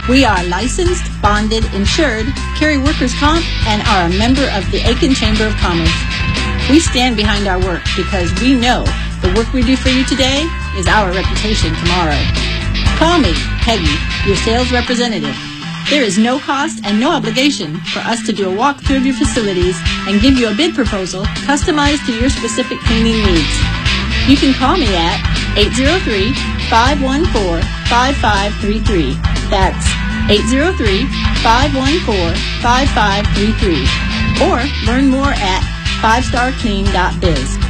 We are licensed, bonded, insured, carry workers' comp, and are a member of the Aiken Chamber of Commerce. We stand behind our work because we know the work we do for you today is our reputation tomorrow. Call me, Peggy, your sales representative. There is no cost and no obligation for us to do a walkthrough of your facilities and give you a bid proposal customized to your specific cleaning needs. You can call me at 803-514-5533. That's 803-514-5533. Or learn more at 5starclean.biz.